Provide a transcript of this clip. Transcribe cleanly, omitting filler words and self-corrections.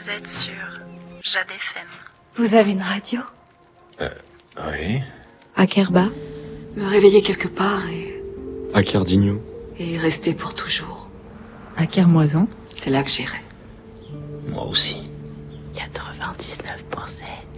Vous êtes sur Jade FM. Vous avez une radio? Oui. À Kerba? Me réveiller quelque part À Cardigno. et rester pour toujours. À Kermoisan? C'est là que j'irai. Moi aussi. 99%.